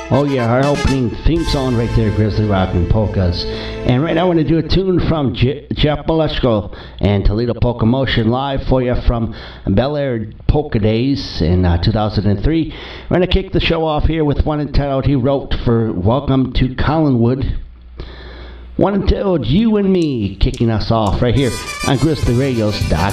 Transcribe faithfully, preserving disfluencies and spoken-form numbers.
Oh yeah, our opening theme song right there, Grizzly Rock and Polkas. And right now I want to do a tune from J- Jeff Maleshko and Toledo Polka Motion live for you from Bel Air Polka Days in uh, two thousand three. We're going to kick the show off here with one entitled he wrote for Welcome to Collinwood. One entitled You and Me, kicking us off right here on Grizzly Radios dot